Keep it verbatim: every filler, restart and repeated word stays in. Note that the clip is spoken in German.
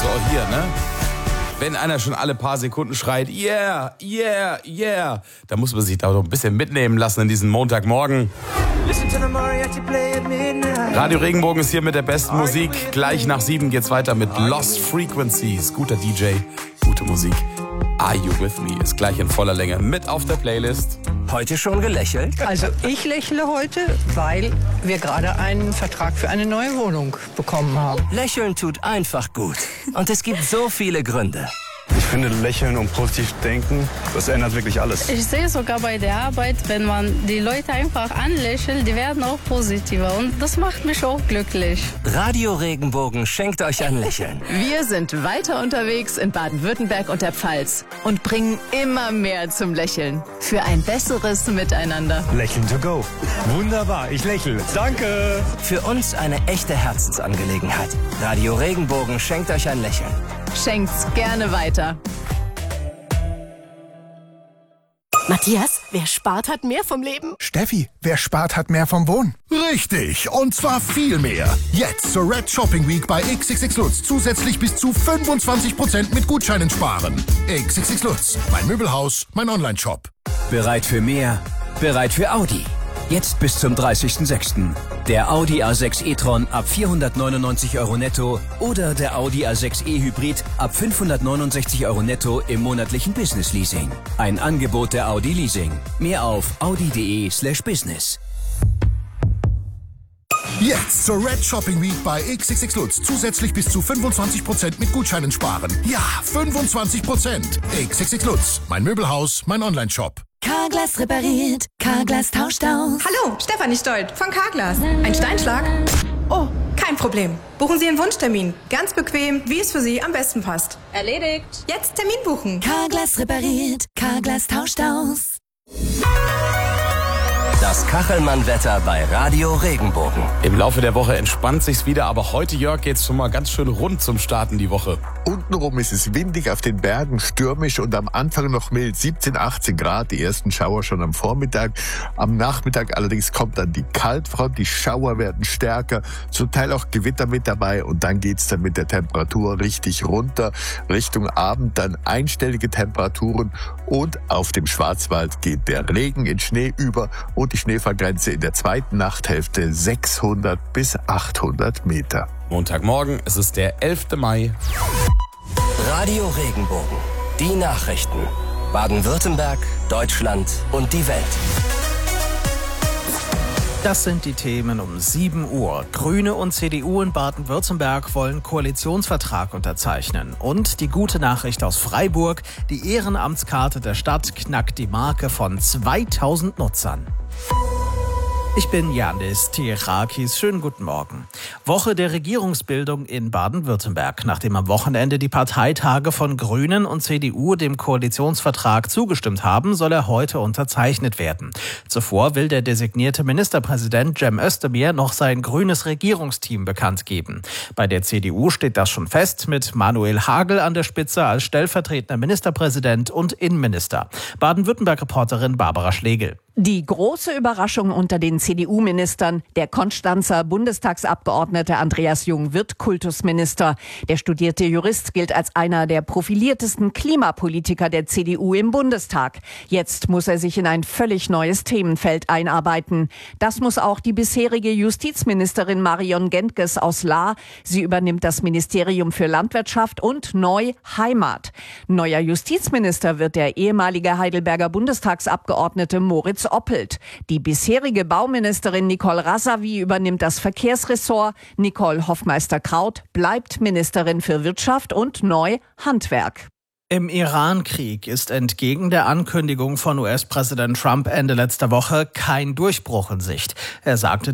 So, hier, ne? Wenn einer schon alle paar Sekunden schreit, yeah, yeah, yeah, da muss man sich da doch ein bisschen mitnehmen lassen in diesen Montagmorgen. Radio Regenbogen ist hier mit der besten Musik. Gleich nach sieben geht's weiter mit Lost Frequencies. Guter D J, gute Musik. Are You With Me ist gleich in voller Länge mit auf der Playlist. Heute schon gelächelt? Also ich lächle heute, weil wir gerade einen Vertrag für eine neue Wohnung bekommen haben. Lächeln tut einfach gut. Und es gibt so viele Gründe. Ich finde, lächeln und positiv denken, das ändert wirklich alles. Ich sehe sogar bei der Arbeit, wenn man die Leute einfach anlächelt, die werden auch positiver. Und das macht mich auch glücklich. Radio Regenbogen schenkt euch ein Lächeln. Wir sind weiter unterwegs in Baden-Württemberg und der Pfalz und bringen immer mehr zum Lächeln. Für ein besseres Miteinander. Lächeln to go. Wunderbar, ich lächle. Danke. Für uns eine echte Herzensangelegenheit. Radio Regenbogen schenkt euch ein Lächeln. Schenkt's gerne weiter. Matthias, wer spart, hat mehr vom Leben. Steffi, wer spart, hat mehr vom Wohnen. Richtig, und zwar viel mehr. Jetzt zur Red Shopping Week bei X X X Lutz zusätzlich bis zu fünfundzwanzig Prozent mit Gutscheinen sparen. X X X Lutz, mein Möbelhaus, mein Online-Shop. Bereit für mehr? Bereit für Audi? Jetzt bis zum dreißigsten sechsten Der Audi A sechs e-tron ab vierhundertneunundneunzig Euro netto oder der Audi A sechs e-Hybrid ab fünfhundertneunundsechzig Euro netto im monatlichen Business Leasing. Ein Angebot der Audi Leasing. Mehr auf audi.de slash business. Jetzt zur Red Shopping Week bei X X X Lutz zusätzlich bis zu fünfundzwanzig Prozent mit Gutscheinen sparen. Ja, fünfundzwanzig Prozent. X X X Lutz, mein Möbelhaus, mein Online-Shop. Carglass repariert, Carglass tauscht aus. Hallo, Stefanie Stolt von Carglass. Ein Steinschlag? Oh, kein Problem. Buchen Sie einen Wunschtermin. Ganz bequem, wie es für Sie am besten passt. Erledigt. Jetzt Termin buchen. Carglass repariert, Carglass tauscht aus. Das Kachelmann-Wetter bei Radio Regenbogen. Im Laufe der Woche entspannt sich's wieder, aber heute, Jörg, geht's schon mal ganz schön rund zum Starten die Woche. Untenrum ist es windig, auf den Bergen stürmisch und am Anfang noch mild, siebzehn, achtzehn Grad, die ersten Schauer schon am Vormittag. Am Nachmittag allerdings kommt dann die Kaltfront, die Schauer werden stärker, zum Teil auch Gewitter mit dabei und dann geht's dann mit der Temperatur richtig runter. Richtung Abend dann einstellige Temperaturen und auf dem Schwarzwald geht der Regen in Schnee über und die Schneefallgrenze in der zweiten Nachthälfte sechshundert bis achthundert Meter. Montagmorgen, es ist der elften Mai. Radio Regenbogen. Die Nachrichten. Baden-Württemberg, Deutschland und die Welt. Das sind die Themen um sieben Uhr. Grüne und C D U in Baden-Württemberg wollen Koalitionsvertrag unterzeichnen. Und die gute Nachricht aus Freiburg, die Ehrenamtskarte der Stadt knackt die Marke von zweitausend Nutzern. Ich bin Janis Tirakis. Schönen guten Morgen. Woche der Regierungsbildung in Baden-Württemberg. Nachdem am Wochenende die Parteitage von Grünen und C D U dem Koalitionsvertrag zugestimmt haben, soll er heute unterzeichnet werden. Zuvor will der designierte Ministerpräsident Cem Özdemir noch sein grünes Regierungsteam bekannt geben. Bei der C D U steht das schon fest, mit Manuel Hagel an der Spitze als stellvertretender Ministerpräsident und Innenminister. Baden-Württemberg-Reporterin Barbara Schlegel. Die große Überraschung unter den C D U-Ministern: Der Konstanzer Bundestagsabgeordnete Andreas Jung wird Kultusminister. Der studierte Jurist gilt als einer der profiliertesten Klimapolitiker der C D U im Bundestag. Jetzt muss er sich in ein völlig neues Themenfeld einarbeiten. Das muss auch die bisherige Justizministerin Marion Gentges aus Lahr. Sie übernimmt das Ministerium für Landwirtschaft und neu Heimat. Neuer Justizminister wird der ehemalige Heidelberger Bundestagsabgeordnete Moritz Oppelt. Die bisherige Bauministerin Nicole Razavi übernimmt das Verkehrsressort. Nicole Hoffmeister-Kraut bleibt Ministerin für Wirtschaft und neu Handwerk. Im Iran-Krieg ist entgegen der Ankündigung von U S-Präsident Trump Ende letzter Woche kein Durchbruch in Sicht. Er sagte